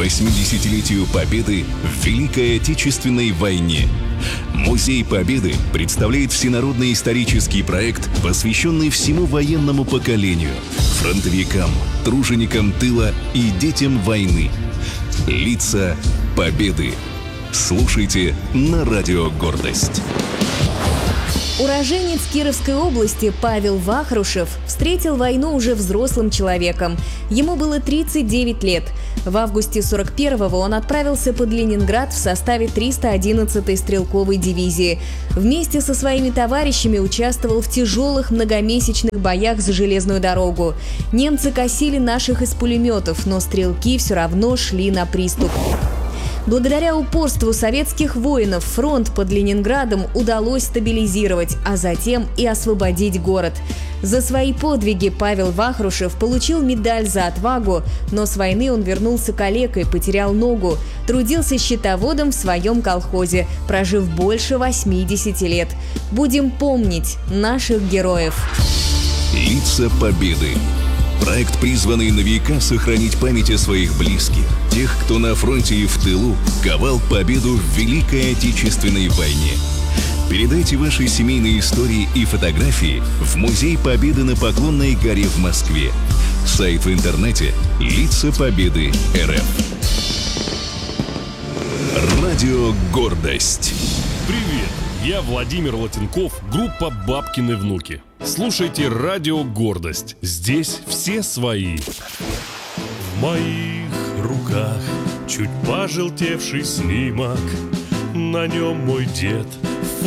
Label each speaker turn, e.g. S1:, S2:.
S1: 80-летию Победы в Великой Отечественной войне. Музей Победы представляет всенародный исторический проект, посвященный всему военному поколению, фронтовикам, труженикам тыла и детям войны. Лица Победы. Слушайте на радио «Гордость».
S2: Уроженец Кировской области Павел Вахрушев встретил войну уже взрослым человеком. Ему было 39 лет. В августе 41-го он отправился под Ленинград в составе 311-й стрелковой дивизии. Вместе со своими товарищами участвовал в тяжелых многомесячных боях за железную дорогу. Немцы косили наших из пулеметов, но стрелки все равно шли на приступ. Благодаря упорству советских воинов фронт под Ленинградом удалось стабилизировать, а затем и освободить город. За свои подвиги Павел Вахрушев получил медаль за отвагу, но с войны он вернулся калекой, потерял ногу, трудился счетоводом в своем колхозе, прожив больше 80 лет. Будем помнить наших героев.
S1: Лица Победы. Проект, призванный на века сохранить память о своих близких, тех, кто на фронте и в тылу ковал победу в Великой Отечественной войне. Передайте ваши семейные истории и фотографии в Музей Победы на Поклонной горе в Москве. Сайт в интернете «Лица Победы РФ». Радио «Гордость».
S3: Привет! Я Владимир Латинков, группа «Бабкины внуки». Слушайте радио «Гордость». Здесь все свои. В моих руках чуть пожелтевший снимок. На нем мой дед